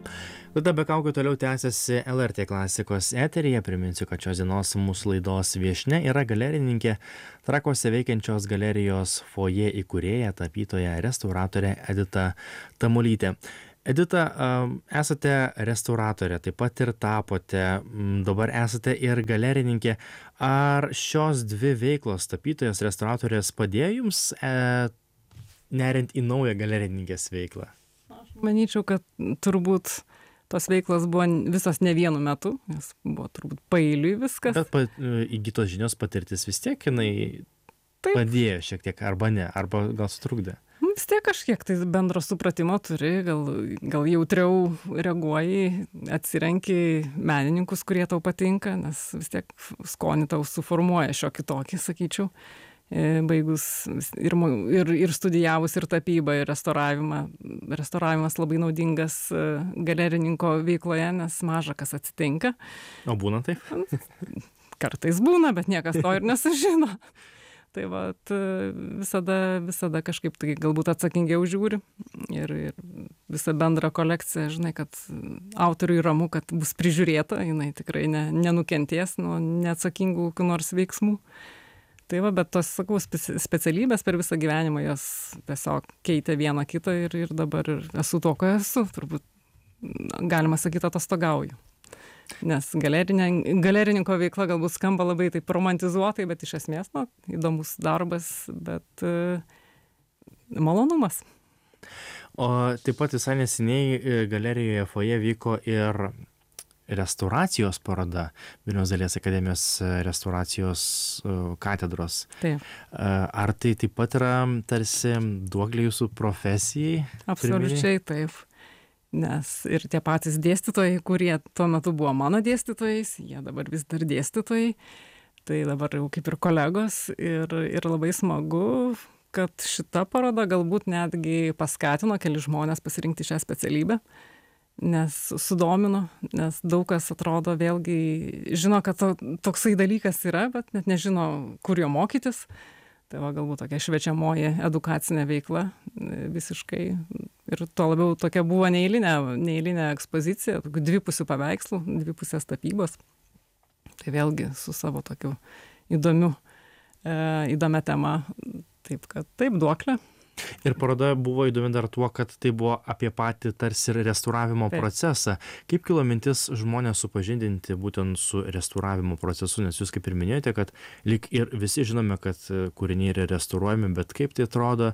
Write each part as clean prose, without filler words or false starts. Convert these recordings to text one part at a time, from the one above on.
Laida be kaukių toliau tęsiasi LRT klasikos eteryje. Priminsiu, kad šios dienos mūsų laidos viešnia yra galerininkė, Trakuose veikiančios galerijos foje įkūrėja, tapytoja, restauratorė Edita Tamulytė. Edita, esate restauratorė, taip pat ir tapote, dabar esate ir galerininkė. Ar šios dvi veiklos, tapytojas, restauratorės, padėjo jums neriant į naują galerininkės veiklą? Aš manyčiau, kad turbūt tos veiklos buvo visos ne vienu metu, nes buvo turbūt paeiliui viskas. Bet įgytos žinios, patirtis vis tiek jinai padėjo šiek tiek, arba ne, arba gal sutrukdė? Vis tiek kažkiek tai bendro supratimo turi, gal jautriau reaguoji, atsirenki menininkus, kurie tau patinka, nes vis tiek skonį tau suformuoja šiokį tokį, sakyčiau. Baigus ir studijavus ir tapybą, ir restauravimą. Restauravimas labai naudingas galerininko veikloje, nes maža kas atsitinka. O būna taip? Kartais būna, bet niekas to ir nesužino. Tai vat, visada kažkaip tai galbūt atsakingiau žiūri ir visą bendrą kolekciją, žinai, kad autoriui ramu, kad bus prižiūrėta, jinai tikrai nenukentės nuo neatsakingų kokių nors veiksmų. Tai va, bet tos, sakau, specialybės per visą gyvenimą jos tiesiog keitė vieną kitą ir dabar esu to, ko esu, turbūt galima sakyti, atostogauju. Nes galerininko veikla galbūt skamba labai taip romantizuotai, bet iš esmės, įdomus darbas, bet malonumas. O taip pat visai neseniai galerijoje foje vyko ir restauracijos paroda Vilniaus dailės akademijos restauracijos katedros. Taip. Ar tai taip pat yra tarsi duoklė jūsų profesijai? Absoliučiai taip. Nes ir tie patys dėstytojai, kurie tuo metu buvo mano dėstytojais, jie dabar vis dar dėstytojai, tai dabar jau kaip ir kolegos ir labai smagu, kad šita paroda galbūt netgi paskatino keli žmonės pasirinkti šią specialybę, nes sudomino, nes daug kas atrodo vėlgi žino, kad toksai dalykas yra, bet net nežino, kur jo mokytis. Tai va, galbūt tokia šviečiamoji edukacinė veikla visiškai. Ir tuo labiau tokia buvo neeilinė ekspozicija, tokių dvipusių paveikslų, dvipusės tapybos. Tai vėlgi su savo tokiu įdomia tema. Taip, kad taip, duoklė. Ir paroda buvo įdomi dar tuo, kad tai buvo apie patį tarsi restauravimo procesą. Kaip kilo mintis žmonės supažindinti būtent su restauravimo procesu, nes jūs kaip ir minėjote, kad lyg ir visi žinome, kad kūriniai yra restauruojami, bet kaip tai atrodo,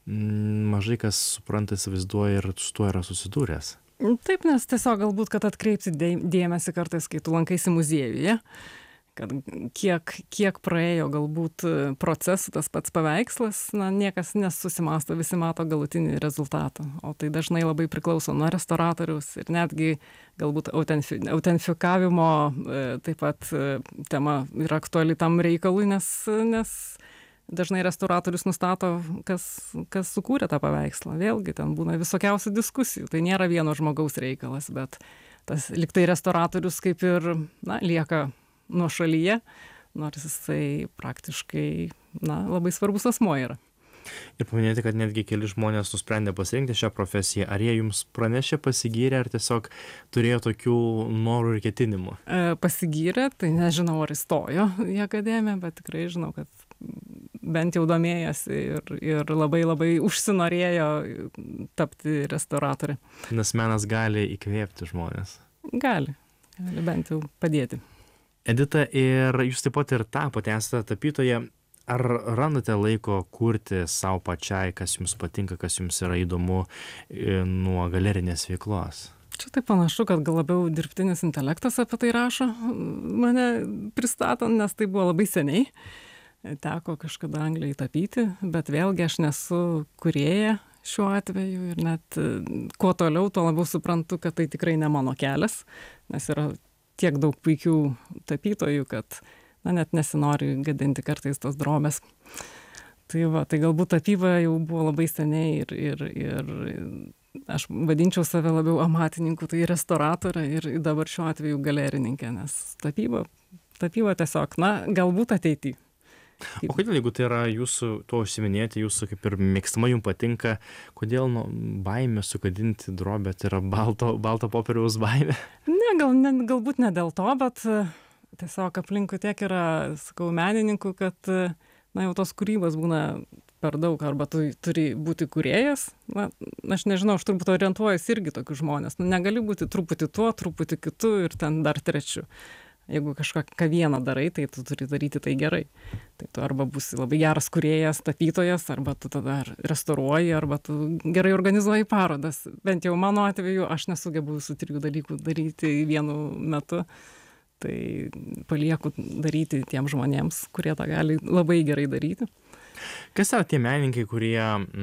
mažai kas supranta, įsivaizduoja ir su tuo yra susidūręs. Taip, nes tiesiog galbūt, kad atkreipti dėmesį kartais, kai tu lankaisi muziejuje, kad kiek praėjo galbūt procesų tas pats paveikslas, niekas nesusimąsto, visi mato galutinį rezultatą. O tai dažnai labai priklauso nuo restauratoriaus ir netgi galbūt autentifikavimo taip pat tema yra aktuali tam reikalui, nes dažnai restauratorius nustato, kas sukūrė tą paveikslą. Vėlgi, ten būna visokiausių diskusijų. Tai nėra vieno žmogaus reikalas, bet tas lyg tai restauratorius kaip ir lieka nuo šalyje, nors jisai praktiškai labai svarbus asmuo yra. Ir paminėti, kad netgi keli žmonės nusprendė pasirinkti šią profesiją. Ar jie jums pranešė, pasigyrė, ar tiesiog turėjo tokių norų ir ketinimų? Pasigyrė, tai nežinau, ar įstojo į akademiją, bet tikrai žinau, kad bent jau domėjosi ir labai labai užsinorėjo tapti restauratorė. Nes menas gali įkvėpti žmonės. Gali bent jau padėti. Edita, ir jūs taip pat ir tapote, esate tapytoja. Ar randate laiko kurti savo pačiai, kas jums patinka, kas jums yra įdomu nuo galerinės veiklos? Čia tai panašu, kad gal labiau dirbtinis intelektas apie tai rašo mane pristatant, nes tai buvo labai seniai. Teko kažkada Anglijai tapyti, bet vėlgi aš nesu kūrėja šiuo atveju ir net kuo toliau, tuo labiau suprantu, kad tai tikrai ne mano kelias, nes yra tiek daug puikių tapytojų, kad net nesinori gadinti kartais tos drobės. Tai galbūt tapyba jau buvo labai seniai ir aš vadinčiau save labiau amatininku, tai restauratorė ir dabar šiuo atveju galerininkė, nes tapyba tiesiog, galbūt ateity. O kodėl, jeigu tai yra jūsų, tuo užsiminėti, jūsų kaip ir mėgstama, jums patinka, kodėl baimė sugadinti drobę, tai yra balto popieriaus baimė? Galbūt ne dėl to, bet tiesiog aplinkui tiek yra, sakau, menininkų, kad jau tos kūrybos būna per daug, arba tu turi būti kūrėjas. Aš nežinau, aš turbūt orientuojuosi irgi tokius žmonės. Negali būti truputį tuo, truputį kitu ir ten dar trečiu. Jeigu kažką vieną darai, tai tu turi daryti tai gerai. Tai tu arba būsi labai geras kūrėjas, tapytojas, arba tu tada restauruoji, arba tu gerai organizuoji parodas. Bent jau mano atveju aš nesugebu visų 3 dalykų daryti vienu metu. Tai palieku daryti tiem žmonėms, kurie tą gali labai gerai daryti. Kas yra tie menininkai, kurie,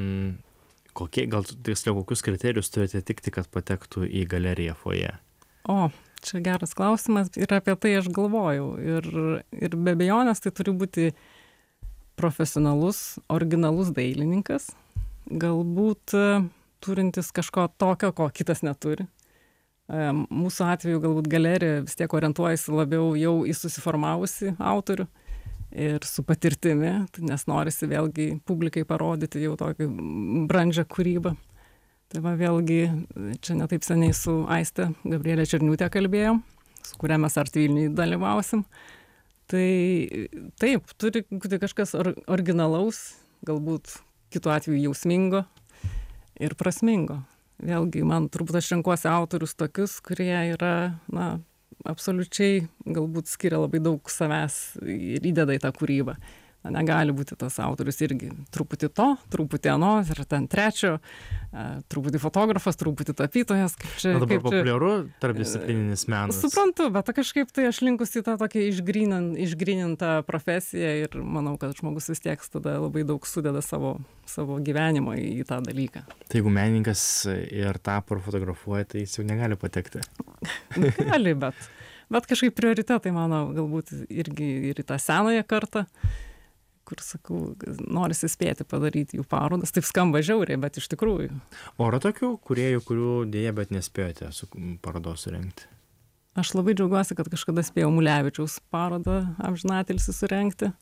gal tiksliau, kokius kriterijus turite atitikti, kad patektų į galeriją foje? Čia geras klausimas ir apie tai aš galvojau. Ir be abejonės tai turi būti profesionalus, originalus dailininkas, galbūt turintis kažko tokio, ko kitas neturi. Mūsų atveju galbūt galerija vis tiek orientuojasi labiau jau į susiformavusi autorių ir su patirtimi, nes norisi vėlgi publikai parodyti jau tokį brandžią kūrybą. Tai vėlgi, čia netaip seniai su Aiste Gabrielė Černiūtė kalbėjom, su kuria mes Art Vilniuj dalyvausim. Tai taip, turi būti kažkas originalaus, galbūt kitu atveju jausmingo ir prasmingo. Vėlgi, man turbūt aš renkuosi autorius tokius, kurie yra, absoliučiai galbūt skiria labai daug savęs ir įdeda į tą kūrybą. Negali būti tas autorius irgi truputį to, truputį ano, ir ten trečio, truputį fotografas, truputį tapytojas. Dabar populiaru tarpdisciplininis menas. Suprantu, bet kažkaip tai aš linkusi į tą tokią išgrynintą profesiją ir manau, kad žmogus vis tiek tada labai daug sudeda savo gyvenimo į tą dalyką. Tai jeigu menininkas ir tą fotografuoja, tai jis jau negali patekti. Gali, bet kažkaip prioritetai mano galbūt irgi ir į tą senąją kartą, kur, sakau, norisi spėti padaryti jų parodas. Taip skamba žiauriai, bet iš tikrųjų. O yra tokių kūrėjų, kurių dėja, bet nespėjote parodos surengti? Aš labai džiaugiuosi, kad kažkada spėjau Mulevičiaus parodą amžinatilsį surengti.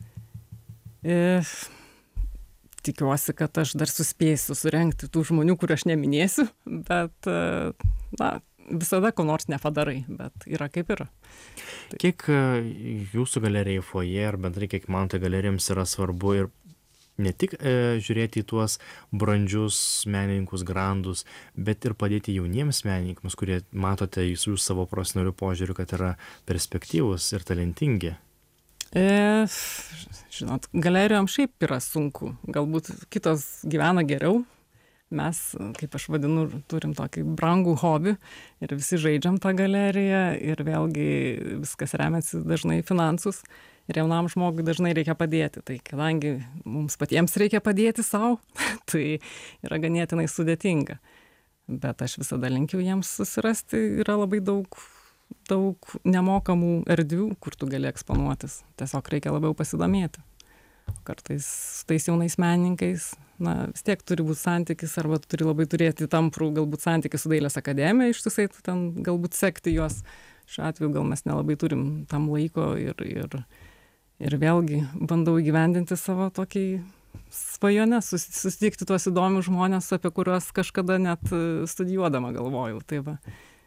Tikiuosi, kad aš dar suspėsiu surengti tų žmonių, kurių aš neminėsiu, bet, visada ko nors nepadarai, bet yra kaip yra. Kiek jūsų galerijai foje, ar bendrai kiek manote galerijoms yra svarbu ir ne tik žiūrėti į tuos brandžius menininkus, grandus, bet ir padėti jauniems menininkams, kurie matote jūsų savo profesionalių požiūrių, kad yra perspektyvūs ir talentingi? Žinot, galerijom šiaip yra sunku. Galbūt kitos gyvena geriau. Mes, kaip aš vadinu, turim tokį brangų hobį ir visi žaidžiam tą galeriją ir vėlgi viskas remiasi dažnai finansus ir jaunam žmogui dažnai reikia padėti. Tai kadangi mums patiems reikia padėti savo, tai yra ganėtinai sudėtinga. Bet aš visada linkiu jiems susirasti, yra labai daug nemokamų erdvių, kur tu gali eksponuotis. Tiesiog reikia labiau pasidomėti. Kartais su tais jaunais menininkais, vis tiek turi būti santykis, arba tu turi labai turėti tamprų galbūt santykį su Dailės akademija, ištisai ten galbūt sekti juos. Šiuo atveju gal mes nelabai turim tam laiko ir vėlgi bandau įgyvendinti savo tokį svajonę, susitikti tuos įdomius žmonės, apie kuriuos kažkada net studijuodama galvojau. Tai va,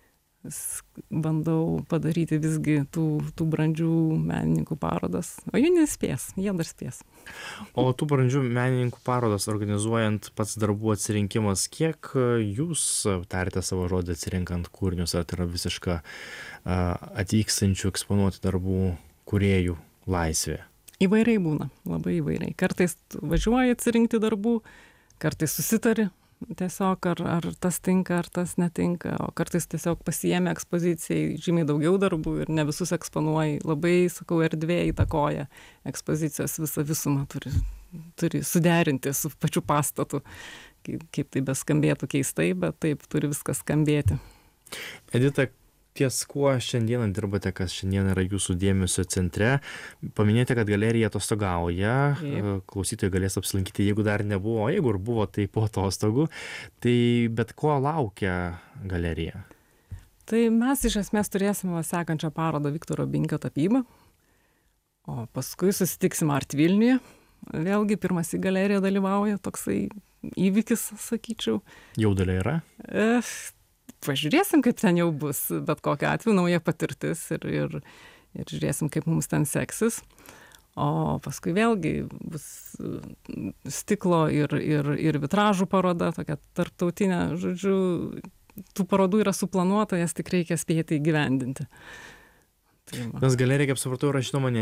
bandau padaryti visgi tų brandžių menininkų parodas. O jie nespės, jie dar spės. O tų brandžių menininkų parodas organizuojant pats darbų atsirinkimas, kiek jūs tarite savo žodį atsirinkant kūrinius, ar tai yra visiška atvykstančių eksponuoti darbų kūrėjų laisvė? Įvairiai būna, labai įvairiai. Kartais važiuoji atsirinkti darbų, kartais susitari. Tiesiog ar tas tinka, ar tas netinka, o kartais tiesiog pasiėmė ekspozicijai žymiai daugiau darbų ir ne visus eksponuoji. Labai, sakau, erdvė įtakoja ekspozicijos visą visumą, turi suderinti su pačiu pastatu, kaip tai beskambėtų keistai, bet taip turi viskas skambėti. Edita, ties kuo šiandieną dirbate, kas šiandien yra jūsų dėmesio centre? Paminėjote, kad galerija atostogauja, klausytojai galės apsilankyti, jeigu dar nebuvo, jeigu ir buvo, tai po atostogų. Tai bet ko laukia galerija? Tai mes iš esmės turėsime sekančią parodą Viktoro Binkio tapybą, O paskui susitiksim Art Vilniuje. Vėlgi pirmas į galeriją dalyvauja, toksai įvykis, sakyčiau. Jaudulio yra? Pažiūrėsim, kaip ten jau bus, bet kokiu atveju nauja patirtis ir žiūrėsim, kaip mums ten seksis. O paskui vėlgi bus stiklo ir vitražų paroda, tokia tarptautinė, žodžiu, tų parodų yra suplanuota, jas tik reikia spėti įgyvendinti. Nes galerija, kaip supratau, yra žinoma ne